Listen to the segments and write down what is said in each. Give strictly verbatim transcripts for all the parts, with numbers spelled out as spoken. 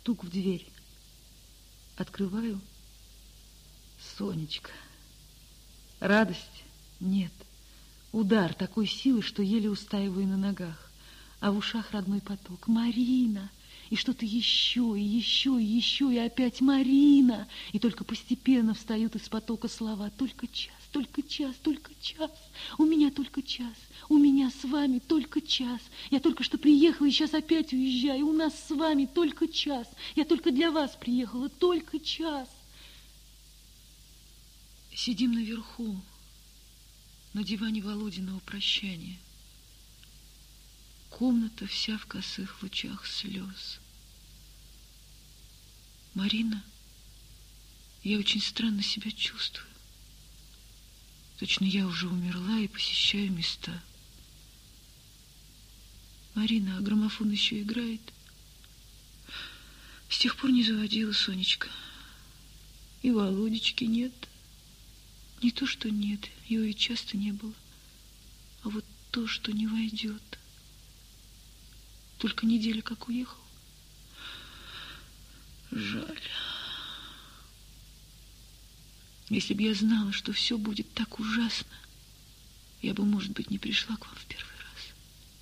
Стук в дверь. Открываю. Сонечка. Радость? Нет. Удар такой силы, что еле устаиваю на ногах. А в ушах родной поток. Марина! И что-то еще, и еще, и еще, и опять Марина! И только постепенно встают из потока слова. Только час, только час, только час. У меня только час. У меня с вами только час. Я только что приехала, и сейчас опять уезжаю. У нас с вами только час. Я только для вас приехала, только час. Сидим наверху, на диване Володиного прощания. Комната вся в косых лучах слез. Марина, я очень странно себя чувствую. Точно я уже умерла и посещаю места. Марина, а граммофон еще играет? С тех пор не заводила, Сонечка. И Володечки нет. Не то, что нет, его и часто не было. А вот то, что не войдет. Только неделя как уехал. Жаль. Если бы я знала, что все будет так ужасно, я бы, может быть, не пришла к вам в первый раз.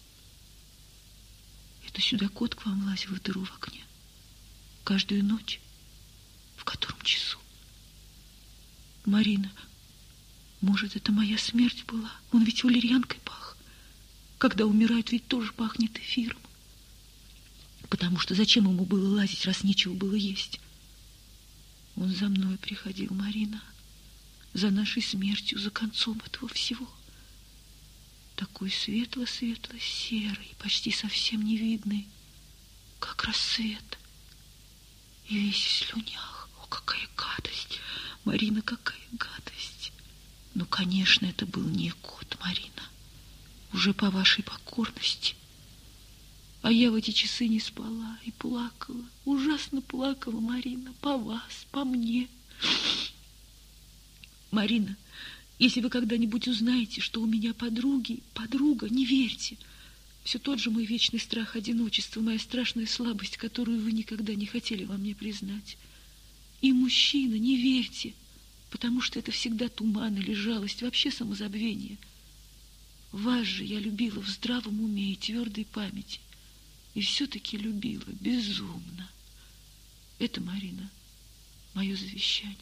Это сюда кот к вам лазил в дыру в окне. Каждую ночь. В котором часу? Марина, может, это моя смерть была? Он ведь валерьянкой пах. Когда умирают, ведь тоже пахнет эфиром. Потому что зачем ему было лазить, раз нечего было есть? Он за мной приходил, Марина. За нашей смертью, за концом этого всего. Такой светло-светло-серый, почти совсем невидный, как рассвет. И весь в слюнях. О, какая гадость! Марина, какая гадость! Ну, конечно, это был не кот, Марина. Уже по вашей покорности. А я в эти часы не спала и плакала. Ужасно плакала, Марина. По вас, по мне. Марина, если вы когда-нибудь узнаете, что у меня подруги, подруга, не верьте. Все тот же мой вечный страх одиночества, моя страшная слабость, которую вы никогда не хотели во мне признать. И мужчина, не верьте, потому что это всегда туман или жалость, вообще самозабвение. Вас же я любила в здравом уме и твердой памяти. И все-таки любила безумно. Это, Марина, мое завещание.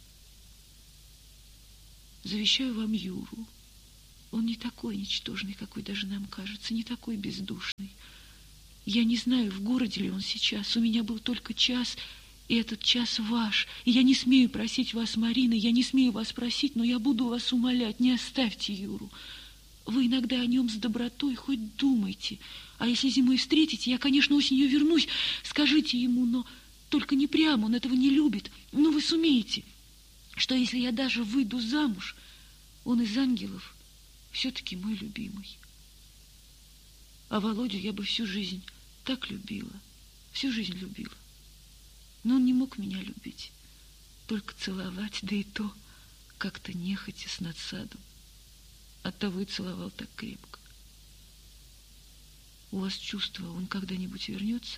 Завещаю вам Юру. Он не такой ничтожный, какой даже нам кажется, не такой бездушный. Я не знаю, в городе ли он сейчас. У меня был только час, и этот час ваш. И я не смею просить вас, Марина, я не смею вас просить, но я буду вас умолять, не оставьте Юру. Вы иногда о нем с добротой хоть думайте. А если зимой встретите, я, конечно, осенью вернусь. Скажите ему, но только не прямо, он этого не любит. Но вы сумеете, что если я даже выйду замуж, он из ангелов все-таки мой любимый. А Володю я бы всю жизнь так любила, всю жизнь любила. Но он не мог меня любить, только целовать, да и то как-то нехотя с надсадом. Оттого и целовал так крепко. У вас чувство, он когда-нибудь вернется?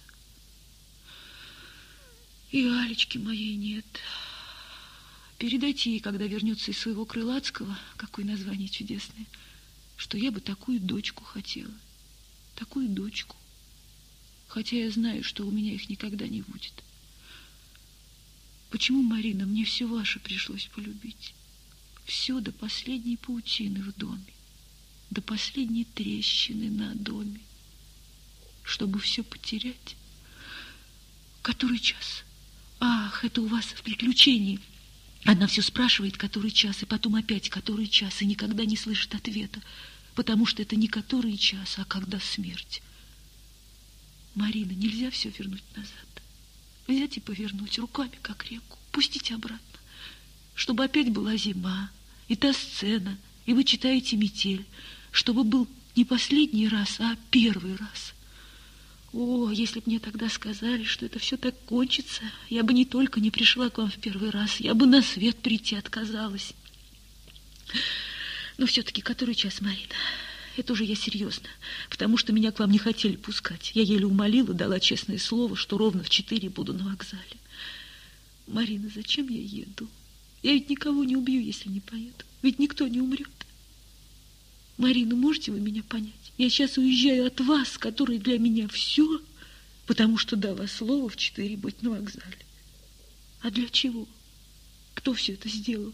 И Алечки моей нет. Передайте ей, когда вернется из своего Крылатского, какое название чудесное, что я бы такую дочку хотела. Такую дочку. Хотя я знаю, что у меня их никогда не будет. Почему, Марина, мне все ваше пришлось полюбить? Все до последней паутины в доме, до последней трещины на доме. Чтобы все потерять. Который час? Ах, это у вас в приключении. Она все спрашивает, который час, и потом опять который час, и никогда не слышит ответа, потому что это не который час, а когда смерть. Марина, нельзя все вернуть назад. Взять и повернуть руками, как реку, пустить обратно, чтобы опять была зима, и та сцена, и вы читаете «Метель», чтобы был не последний раз, а первый раз. О, если бы мне тогда сказали, что это все так кончится, я бы не только не пришла к вам в первый раз, я бы на свет прийти отказалась. Но все-таки который час, Марина? это уже я серьезно, потому что меня к вам не хотели пускать. Я еле умолила, дала честное слово, что ровно в четыре буду на вокзале. Марина, зачем я еду? Я ведь никого не убью, если не поеду. Ведь никто не умрет. Марина, можете вы меня понять? Я сейчас уезжаю от вас, который для меня все, потому что дала слово в четыре быть на вокзале. А для чего? Кто все это сделал?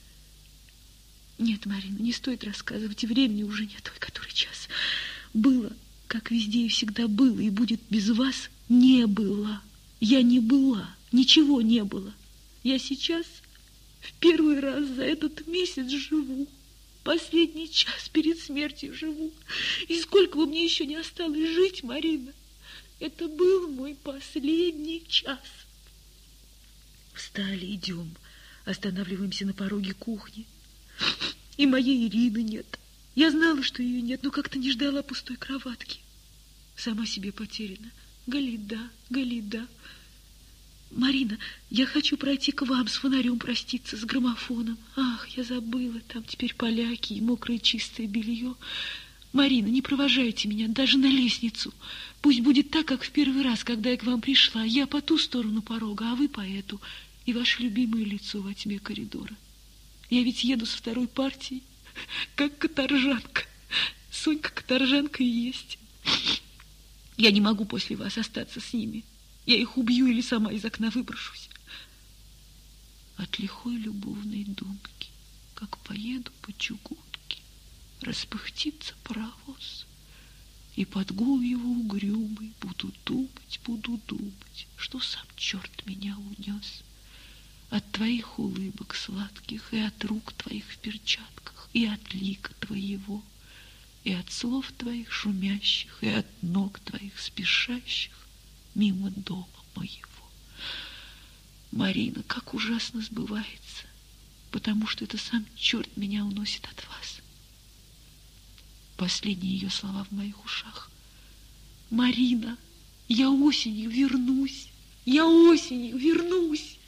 Нет, Марина, не стоит рассказывать, и времени уже нет. Ой, который час. Было, как везде и всегда было, и будет без вас, не было. Я не была, ничего не было. Я сейчас в первый раз за этот месяц живу. Последний час перед смертью живу. И сколько бы мне еще не осталось жить, Марина, это был мой последний час. Встали, идем, останавливаемся на пороге кухни. И моей Ирины нет. Я знала, что ее нет, но как-то не ждала пустой кроватки. Сама себе потеряна. Галида, Галида. Марина, я хочу пройти к вам с фонарем проститься, с граммофоном. Ах, я забыла, там теперь поляки и мокрое чистое белье. Марина, не провожайте меня даже на лестницу. Пусть будет так, как в первый раз, когда я к вам пришла. Я по ту сторону порога, а вы по эту. И ваше любимое лицо во тьме коридора. Я ведь еду со второй партией, как каторжанка. Сонька каторжанка и есть. Я не могу после вас остаться с ними. Я их убью или сама из окна выброшусь. От лихой любовной думки, как поеду по чугунке, распыхтится паровоз, и под гул его угрюмый буду думать, буду думать, что сам черт меня унес. От твоих улыбок сладких, и от рук твоих в перчатках, и от лика твоего, и от слов твоих шумящих, и от ног твоих спешащих мимо дома моего. Марина, как ужасно сбывается, потому что это сам черт меня уносит от вас. Последние ее слова в моих ушах. Марина, я осенью вернусь, я осенью вернусь.